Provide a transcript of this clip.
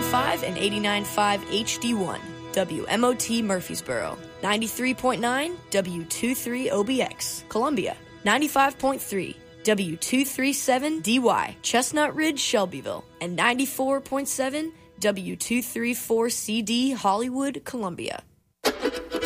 89.5 and 89.5 HD1, WMOT Murfreesboro, 93.9 W23OBX, Columbia, 95.3 W237DY, Chestnut Ridge, Shelbyville, and 94.7 W234CD, Hollywood, Columbia.